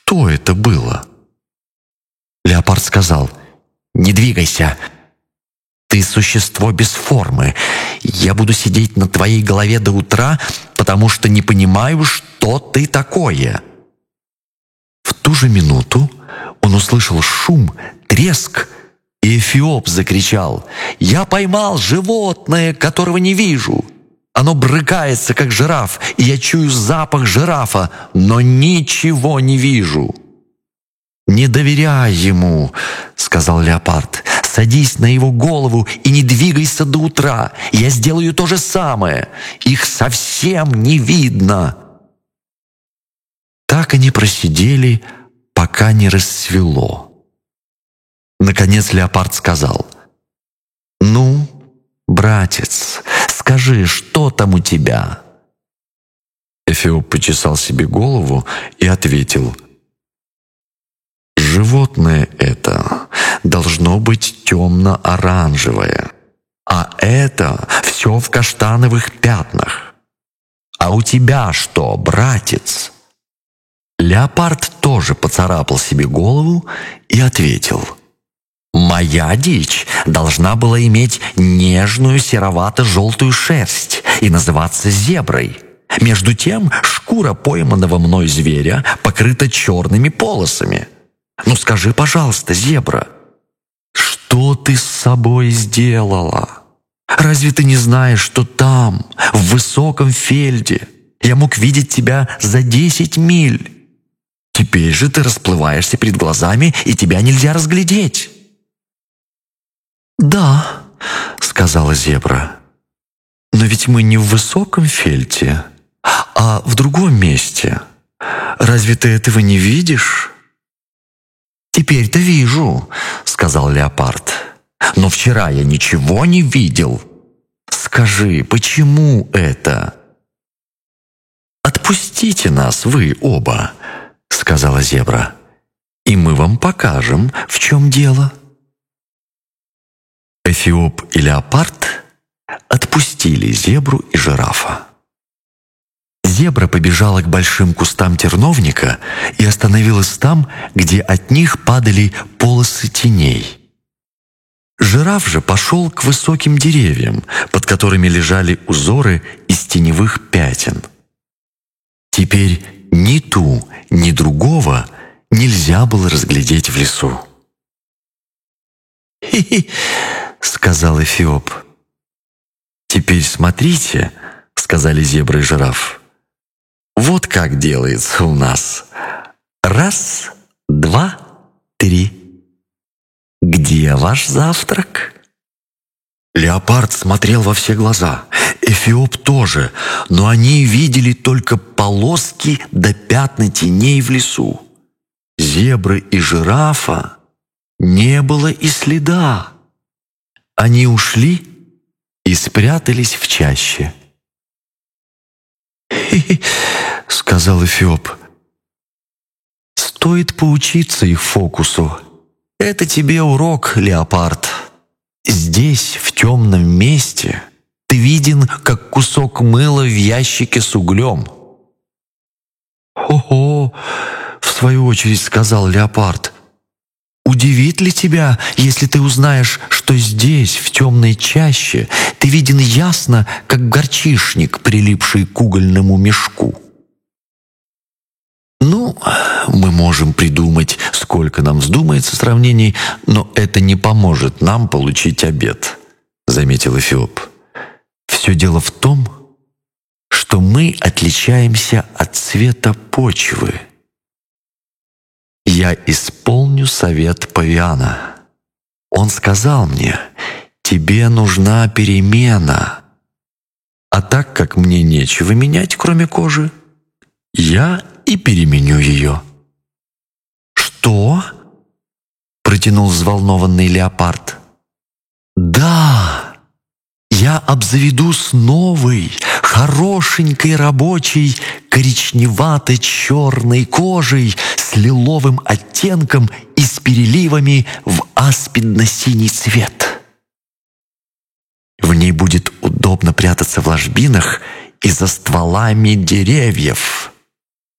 что это было? Леопард сказал: «Не двигайся. Ты существо без формы. Я буду сидеть на твоей голове до утра, потому что не понимаю, что ты такое». В ту же минуту он услышал шум, треск, и Эфиоп закричал: «Я поймал животное, которого не вижу. Оно брыкается, как жираф, и я чую запах жирафа, но ничего не вижу». «Не доверяй ему», — сказал Леопард. «Садись на его голову и не двигайся до утра. Я сделаю то же самое. Их совсем не видно». Так они просидели, пока не рассвело. Наконец Леопард сказал: «Ну, братец, скажи, что там у тебя?» Эфиоп почесал себе голову и ответил: «Животное это должно быть темно-оранжевое, а это все в каштановых пятнах. А у тебя что, братец?» Леопард тоже поцарапал себе голову и ответил: «Моя дичь должна была иметь нежную серовато-желтую шерсть и называться зеброй. Между тем шкура пойманного мной зверя покрыта черными полосами. Ну скажи, пожалуйста, зебра, что ты с собой сделала? Разве ты не знаешь, что там, в высоком фельде, я мог видеть тебя за 10 миль? Теперь же ты расплываешься перед глазами, и тебя нельзя разглядеть». «Да», — сказала зебра, — «но ведь мы не в высоком фельде, а в другом месте. Разве ты этого не видишь?» «Теперь-то вижу», — сказал Леопард, — «но вчера я ничего не видел. Скажи, почему это?» «Отпустите нас, вы оба», — сказала зебра, — «и мы вам покажем, в чем дело». Эфиоп и Леопард отпустили зебру и жирафа. Зебра побежала к большим кустам терновника и остановилась там, где от них падали полосы теней. Жираф же пошел к высоким деревьям, под которыми лежали узоры из теневых пятен. Теперь ни ту, ни другого нельзя было разглядеть в лесу. «Хи-хи», — сказал Эфиоп. «Теперь смотрите», — сказали зебра и жираф. «Вот как делается у нас. Раз, два, три. Где ваш завтрак?» Леопард смотрел во все глаза, Эфиоп тоже, но они видели только полоски да пятна теней в лесу. Зебры и жирафа не было и следа. Они ушли и спрятались в чаще. «Хи-хи», — сказал Эфиоп, — «стоит поучиться их фокусу. Это тебе урок, Леопард. Здесь, в темном месте, ты виден, как кусок мыла в ящике с углем». «Хо-хо», — в свою очередь сказал Леопард, — «удивит ли тебя, если ты узнаешь, что здесь, в темной чаще, ты виден ясно, как горчишник, прилипший к угольному мешку?» «Ну, мы можем придумать, сколько нам вздумается сравнений, но это не поможет нам получить обед», — заметил Эфиоп. «Все дело в том, что мы отличаемся от цвета почвы. Я исполню совет павиана. Он сказал мне: тебе нужна перемена. А так как мне нечего менять, кроме кожи, я и переменю ее». «Что?» — протянул взволнованный Леопард. «Да, я обзаведусь новой, хорошенькой рабочей коричневато-черной кожей с лиловым оттенком и с переливами в аспидно-синий цвет. В ней будет удобно прятаться в ложбинах и за стволами деревьев.